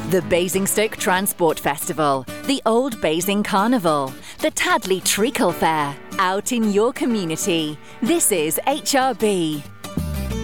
The Basingstoke Transport Festival, the Old Basing Carnival, the Tadley Treacle Fair, out in your community. This is HRB.